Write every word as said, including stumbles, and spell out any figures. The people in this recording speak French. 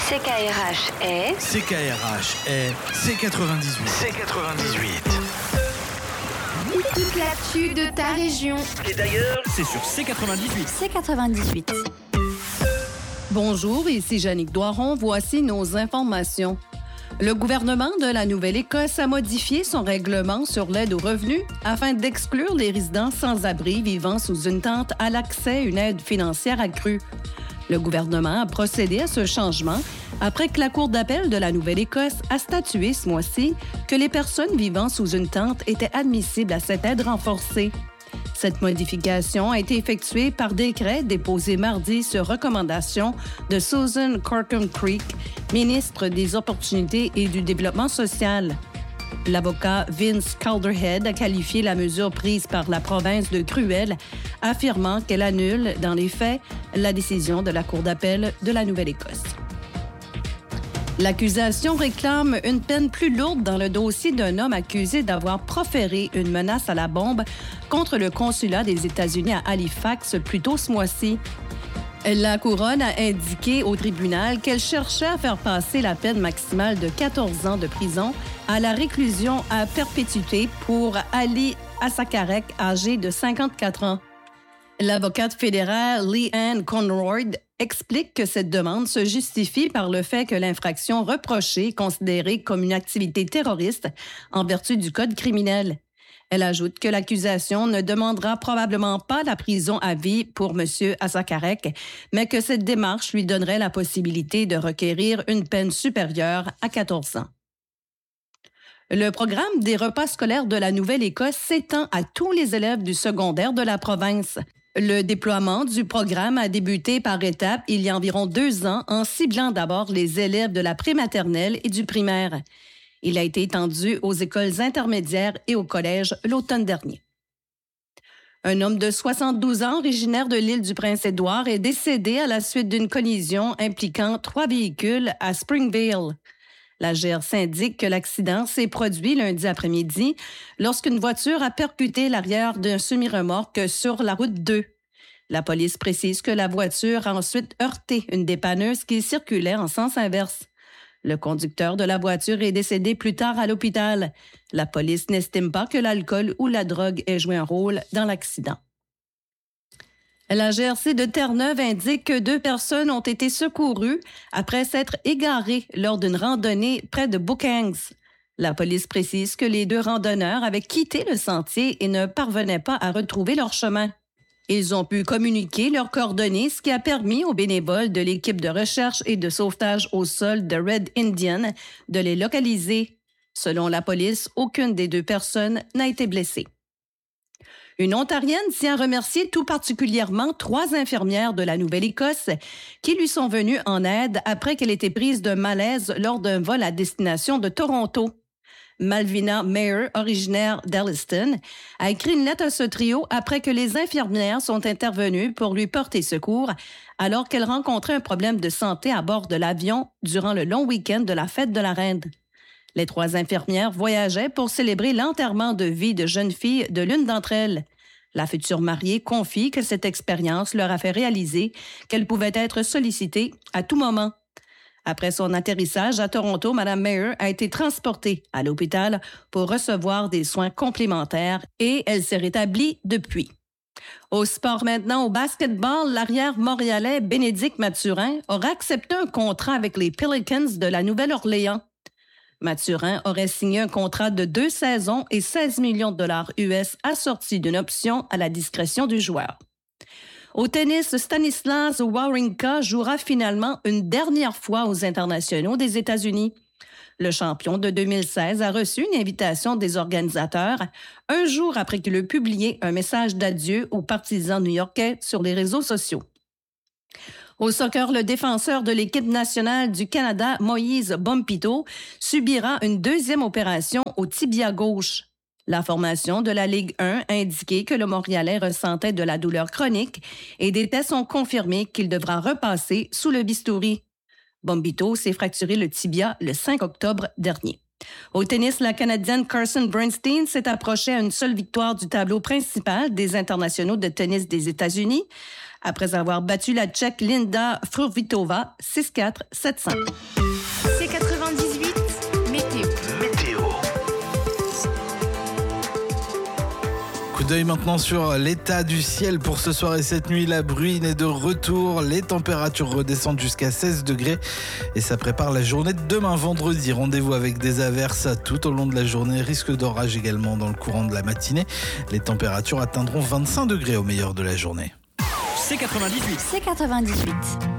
C K R H est... C K R H est C quatre-vingt-dix-huit. C quatre-vingt-dix-huit. Toute l'actu de ta région. Et d'ailleurs, c'est sur C quatre-vingt-dix-huit. C quatre-vingt-dix-huit. Bonjour, ici Jannick Doiron. Voici nos informations. Le gouvernement de la Nouvelle-Écosse a modifié son règlement sur l'aide aux revenus afin d'exclure les résidents sans-abri vivant sous une tente à l'accès à une aide financière accrue. Le gouvernement a procédé à ce changement après que la Cour d'appel de la Nouvelle-Écosse a statué ce mois-ci que les personnes vivant sous une tente étaient admissibles à cette aide renforcée. Cette modification a été effectuée par décret déposé mardi sur recommandation de Susan Corkum-Creek, ministre des Opportunités et du Développement social. L'avocat Vince Calderhead a qualifié la mesure prise par la province de cruelle, affirmant qu'elle annule, dans les faits, la décision de la Cour d'appel de la Nouvelle-Écosse. L'accusation réclame une peine plus lourde dans le dossier d'un homme accusé d'avoir proféré une menace à la bombe contre le consulat des États-Unis à Halifax plus tôt ce mois-ci. La Couronne a indiqué au tribunal qu'elle cherchait à faire passer la peine maximale de quatorze ans de prison à la réclusion à perpétuité pour Ali Assakarek, âgé de cinquante-quatre ans. L'avocate fédérale Leanne Conroy explique que cette demande se justifie par le fait que l'infraction reprochée est considérée comme une activité terroriste en vertu du Code criminel. Elle ajoute que l'accusation ne demandera probablement pas la prison à vie pour M. Assakarek, mais que cette démarche lui donnerait la possibilité de requérir une peine supérieure à quatorze ans. Le programme des repas scolaires de la Nouvelle-Écosse s'étend à tous les élèves du secondaire de la province. Le déploiement du programme a débuté par étapes il y a environ deux ans en ciblant d'abord les élèves de la prématernelle et du primaire. Il a été étendu aux écoles intermédiaires et au collège l'automne dernier. Un homme de soixante-douze ans, originaire de l'île du Prince-Édouard, est décédé à la suite d'une collision impliquant trois véhicules à Springvale. La G R C indique que l'accident s'est produit lundi après-midi lorsqu'une voiture a percuté l'arrière d'un semi-remorque sur la route deux. La police précise que la voiture a ensuite heurté une dépanneuse qui circulait en sens inverse. Le conducteur de la voiture est décédé plus tard à l'hôpital. La police n'estime pas que l'alcool ou la drogue ait joué un rôle dans l'accident. La G R C de Terre-Neuve indique que deux personnes ont été secourues après s'être égarées lors d'une randonnée près de Bookangs. La police précise que les deux randonneurs avaient quitté le sentier et ne parvenaient pas à retrouver leur chemin. Ils ont pu communiquer leurs coordonnées, ce qui a permis aux bénévoles de l'équipe de recherche et de sauvetage au sol de Red Indian de les localiser. Selon la police, aucune des deux personnes n'a été blessée. Une Ontarienne tient à remercier tout particulièrement trois infirmières de la Nouvelle-Écosse qui lui sont venues en aide après qu'elle était prise d'un malaise lors d'un vol à destination de Toronto. Malvina Mayer, originaire d'Elliston, a écrit une lettre à ce trio après que les infirmières sont intervenues pour lui porter secours alors qu'elle rencontrait un problème de santé à bord de l'avion durant le long week-end de la fête de la Reine. Les trois infirmières voyageaient pour célébrer l'enterrement de vie de jeune fille de l'une d'entre elles. La future mariée confie que cette expérience leur a fait réaliser qu'elle pouvait être sollicitée à tout moment. Après son atterrissage à Toronto, Mme Mayer a été transportée à l'hôpital pour recevoir des soins complémentaires et elle s'est rétablie depuis. Au sport maintenant, au basketball, l'arrière montréalais Bénédicte Mathurin aura accepté un contrat avec les Pelicans de la Nouvelle-Orléans. Mathurin aurait signé un contrat de deux saisons et seize millions de dollars U S assorti d'une option à la discrétion du joueur. Au tennis, Stanislas Wawrinka jouera finalement une dernière fois aux internationaux des États-Unis. Le champion de deux mille seize a reçu une invitation des organisateurs un jour après qu'il ait publié un message d'adieu aux partisans new-yorkais sur les réseaux sociaux. Au soccer, le défenseur de l'équipe nationale du Canada, Moïse Bompito, subira une deuxième opération au tibia gauche. La formation de la Ligue un a indiqué que le Montréalais ressentait de la douleur chronique et des tests ont confirmé qu'il devra repasser sous le bistouri. Bombito s'est fracturé le tibia le cinq octobre dernier. Au tennis, la Canadienne Carson Bernstein s'est approchée à une seule victoire du tableau principal des internationaux de tennis des États-Unis après avoir battu la Tchèque Linda Fruhvirtová six quatre, sept cinq. C quatre-vingt-dix-huit, météo. Météo. Coup d'œil maintenant sur l'état du ciel pour ce soir et cette nuit. La bruine est de retour. Les températures redescendent jusqu'à seize degrés et ça prépare la journée de demain vendredi. Rendez-vous avec des averses tout au long de la journée. Risque d'orage également dans le courant de la matinée. Les températures atteindront vingt-cinq degrés au meilleur de la journée. C quatre-vingt-dix-huit. C quatre-vingt-dix-huit.